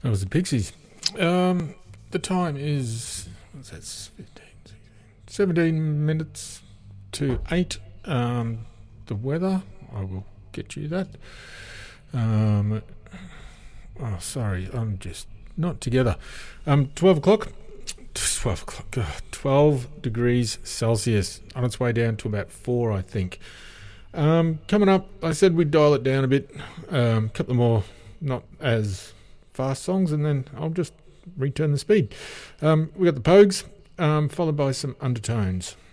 That was the Pixies. The time is, what's that, 17 minutes to 8. The weather, I will get you that. Sorry, I'm just not together. 12 o'clock. 12 degrees Celsius. On its way down to about 4, I think. Coming up, I said we'd dial it down a bit. Couple more not as fast songs, and then I'll just return the speed. We got the Pogues, followed by some Undertones.